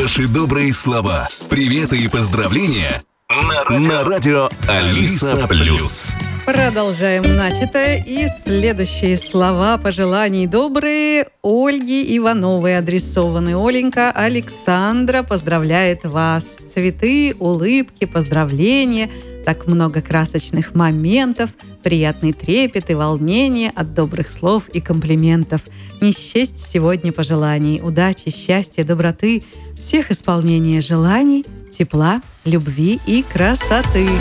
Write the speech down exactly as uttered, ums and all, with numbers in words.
Ваши добрые слова, приветы и поздравления на радио, на радио Алиса Плюс. Продолжаем начатое. И следующие слова пожеланий добрые Ольге Ивановой адресованы. Оленька, Александра поздравляет вас. Цветы, улыбки, поздравления. Так много красочных моментов, приятный трепет и волнение от добрых слов и комплиментов. Не счесть сегодня пожеланий, удачи, счастья, доброты, всех исполнения желаний, тепла, любви и красоты.